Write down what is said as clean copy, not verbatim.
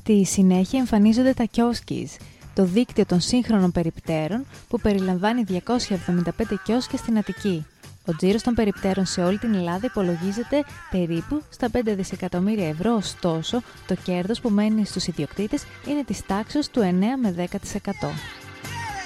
Στη συνέχεια εμφανίζονται τα κιόσκις, το δίκτυο των σύγχρονων περιπτέρων που περιλαμβάνει 275 κιόσκες στην Αττική. Ο τζίρος των περιπτέρων σε όλη την Ελλάδα υπολογίζεται περίπου στα 5 δισεκατομμύρια ευρώ, ωστόσο το κέρδος που μένει στους ιδιοκτήτες είναι της τάξης του 9 με 10%.